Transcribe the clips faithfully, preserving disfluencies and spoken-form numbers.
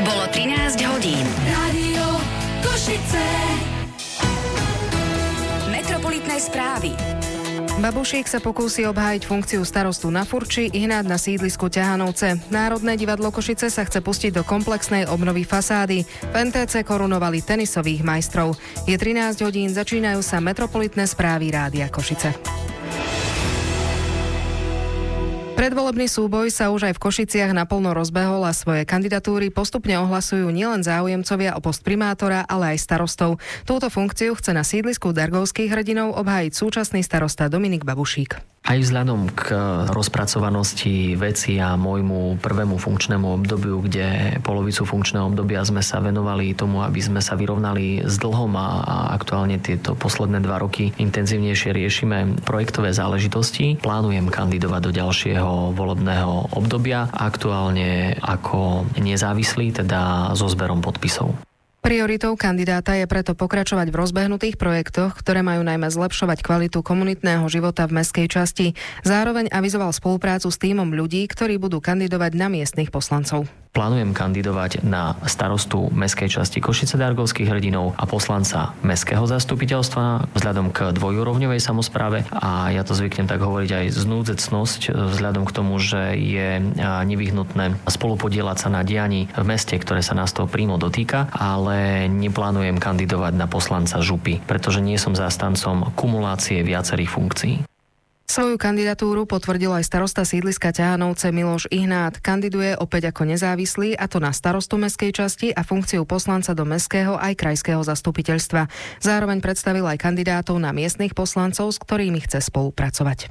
Bolo trinásť hodín. Rádio Košice. Metropolitné správy. Babušík sa pokúsi obhájiť funkciu starostu na Furči, Ihnát na sídlisku Ťahanovce. Národné divadlo Košice sa chce pustiť do komplexnej obnovy fasády. V en té cé korunovali tenisových majstrov. Je trinásť hodín, začínajú sa metropolitné správy Rádia Košice. Predvolebný súboj sa už aj v Košiciach naplno rozbehol a svoje kandidatúry postupne ohlasujú nielen záujemcovia o post primátora, ale aj starostov. Túto funkciu chce na sídlisku Dargovských hrdinov obhájiť súčasný starosta Dominik Babušík. Aj vzhľadom k rozpracovanosti veci a môjmu prvému funkčnému obdobiu, kde polovicu funkčného obdobia sme sa venovali tomu, aby sme sa vyrovnali s dlhom a aktuálne tieto posledné dva roky intenzívnejšie riešime projektové záležitosti, plánujem kandidovať do ďalšieho volebného obdobia, aktuálne ako nezávislý, teda so zberom podpisov. Prioritou kandidáta je preto pokračovať v rozbehnutých projektoch, ktoré majú najmä zlepšovať kvalitu komunitného života v mestskej časti. Zároveň avizoval spoluprácu s tímom ľudí, ktorí budú kandidovať na miestnych poslancov. Plánujem kandidovať na starostu mestskej časti Košice Dargovských hrdinov a poslanca mestského zastupiteľstva vzhľadom k dvojúrovňovej samospráve a ja to zvyknem tak hovoriť aj znúdzecnosť vzhľadom k tomu, že je nevyhnutné spolupodielať sa na dianí v meste, ktoré sa nás toho prímo dotýka, ale neplánujem kandidovať na poslanca župy, pretože nie som zástancom kumulácie viacerých funkcií. Svoju kandidatúru potvrdil aj starosta sídliska Ťahanovce Miloš Ihnát. Kandiduje opäť ako nezávislý, a to na starostu mestskej časti a funkciu poslanca do mestského aj krajského zastupiteľstva. Zároveň predstavil aj kandidátov na miestnych poslancov, s ktorými chce spolupracovať.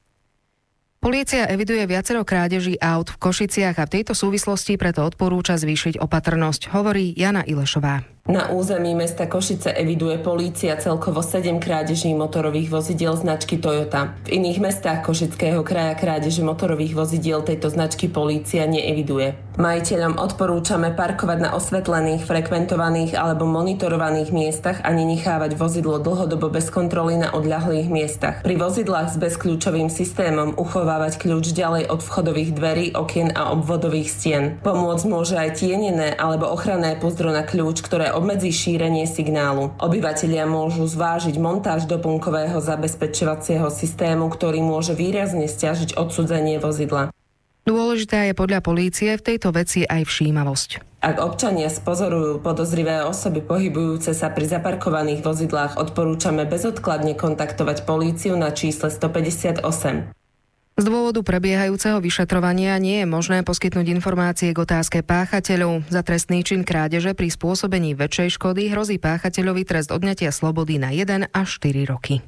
Polícia eviduje viacero krádeží aut v Košiciach a v tejto súvislosti preto odporúča zvýšiť opatrnosť, hovorí Jana Ilešová. Na území mesta Košice eviduje polícia celkovo sedem krádeží motorových vozidiel značky Toyota. V iných mestách Košického kraja krádeže motorových vozidiel tejto značky polícia neeviduje. Majiteľom odporúčame parkovať na osvetlených, frekventovaných alebo monitorovaných miestach a nenechávať vozidlo dlhodobo bez kontroly na odľahlých miestach. Pri vozidlách s bezkľúčovým systémom uchovávať kľúč ďalej od vchodových dverí, okien a obvodových stien. Pomôcť môže aj tienené alebo ochranné púzdro na kľúč, ktoré obmedzí šírenie signálu. Obyvatelia môžu zvážiť montáž doplnkového zabezpečovacieho systému, ktorý môže výrazne sťažiť odcudzenie vozidla. Dôležitá je podľa polície v tejto veci aj všímavosť. Ak občania spozorujú podozrivé osoby pohybujúce sa pri zaparkovaných vozidlách, odporúčame bezodkladne kontaktovať políciu na čísle stopäťdesiatosem. Z dôvodu prebiehajúceho vyšetrovania nie je možné poskytnúť informácie k otázke páchateľov. Za trestný čin krádeže pri spôsobení väčšej škody hrozí páchateľovi trest odňatia slobody na jeden až štyri roky.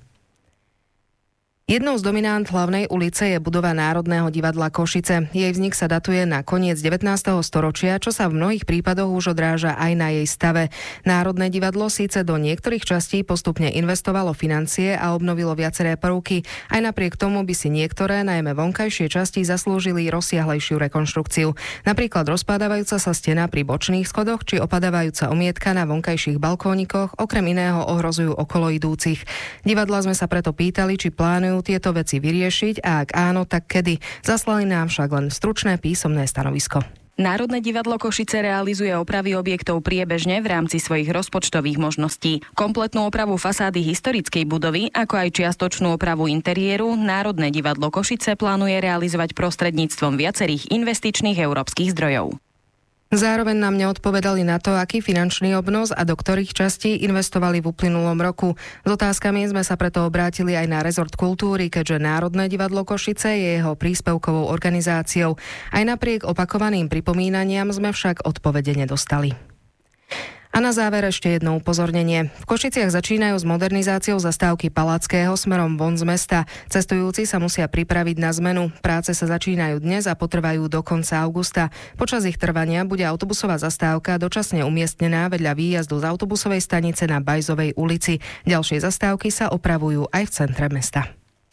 Jednou z dominant hlavnej ulice je budova Národného divadla Košice. Jej vznik sa datuje na koniec devätnásteho storočia, čo sa v mnohých prípadoch už odráža aj na jej stave. Národné divadlo síce do niektorých častí postupne investovalo financie a obnovilo viaceré prvky. Aj napriek tomu by si niektoré, najmä vonkajšie časti, zaslúžili rozsiahlejšiu rekonštrukciu. Napríklad rozpadávajúca sa stena pri bočných schodoch či opadávajúca omietka na vonkajších balkónikoch okrem iného ohrozujú okolo idúcich. Divadla sme sa preto pýtali, či plánujú tieto veci vyriešiť a ak áno, tak kedy. Zaslali nám však len stručné písomné stanovisko. Národné divadlo Košice realizuje opravy objektov priebežne v rámci svojich rozpočtových možností. Kompletnú opravu fasády historickej budovy, ako aj čiastočnú opravu interiéru, Národné divadlo Košice plánuje realizovať prostredníctvom viacerých investičných európskych zdrojov. Zároveň nám neodpovedali na to, aký finančný obnos a do ktorých častí investovali v uplynulom roku. S otázkami sme sa preto obrátili aj na rezort kultúry, keďže Národné divadlo Košice je jeho príspevkovou organizáciou. Aj napriek opakovaným pripomínaniam sme však odpovede nedostali. A na záver ešte jedno upozornenie. V Košiciach začínajú s modernizáciou zastávky Palackého smerom von z mesta. Cestujúci sa musia pripraviť na zmenu. Práce sa začínajú dnes a potrvajú do konca augusta. Počas ich trvania bude autobusová zastávka dočasne umiestnená vedľa výjazdu z autobusovej stanice na Bajzovej ulici. Ďalšie zastávky sa opravujú aj v centre mesta.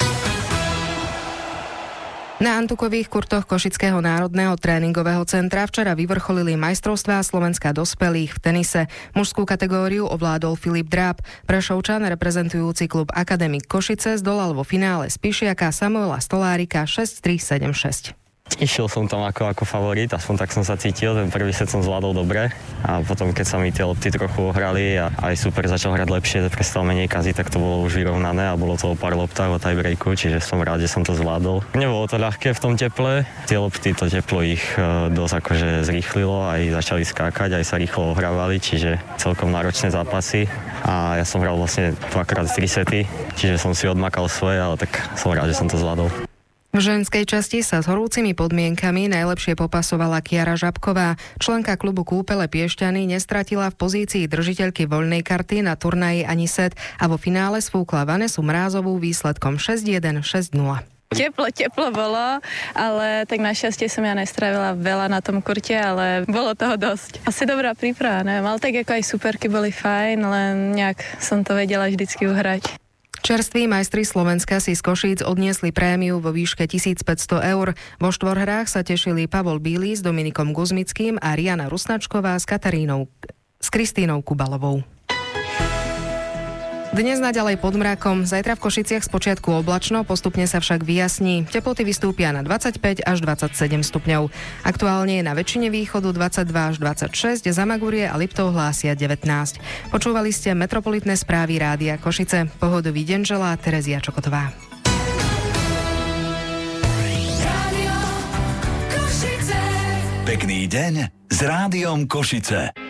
Na antukových kurtoch Košického národného tréningového centra včera vyvrcholili majstrovstvá Slovenska dospelých v tenise. Mužskú kategóriu ovládol Filip Dráb. Prešovčan reprezentujúci klub Akademik Košice zdolal vo finále Spišiaka Samuela Stolárika šesť tri sedem šesť. Išiel som tam ako, ako favorit, aspoň tak som sa cítil, ten prvý set som zvládol dobre a potom keď sa mi tie lopty trochu ohrali a aj super začal hrať lepšie, prestal menej kaziť, tak to bolo už vyrovnané a bolo to o pár loptách o tiebreaku, čiže som rád, že som to zvládol. Nebolo to ľahké v tom teple, tie lopty, to teplo ich dosť akože zrýchlilo, aj začali skákať, aj sa rýchlo ohrávali, čiže celkom náročné zápasy a ja som hral vlastne dvakrát tri sety, čiže som si odmakal svoje, ale tak som rád, že som to zvládol. V ženskej časti sa s horúcimi podmienkami najlepšie popasovala Kiara Žabková. Členka klubu Kúpele Piešťany nestratila v pozícii držiteľky voľnej karty na turnaji ani set a vo finále sfúkla Vanesu Mrázovú výsledkom šesť jeden šesť nula. Teplo, teplo bolo, ale tak našťastie som ja nestravila veľa na tom kurte, ale bolo toho dosť. Asi dobrá príprava, neviem, ale tak ako aj superky boli fajn, len nejak som to vedela vždycky uhrať. Čerství majstri Slovenska si z Košíc odniesli prémiu vo výške tisícpäťsto eur. Vo štvorhrách sa tešili Pavol Bílý s Dominikom Guzmickým a Riana Rusnačková s Katarínou, s Kristínou Kubalovou. Dnes naďalej pod mrakom, zajtra v Košiciach spočiatku oblačno, postupne sa však vyjasní. Teploty vystúpia na dvadsaťpäť až dvadsaťsedem stupňov. Aktuálne je na väčšine východu dvadsaťdva až dvadsaťšesť, Zamagurie a Liptov hlásia devätnásť. Počúvali ste metropolitné správy Rádia Košice. Pohodový deň želá Terezia Čokotová. Pekný deň s Rádiom Košice.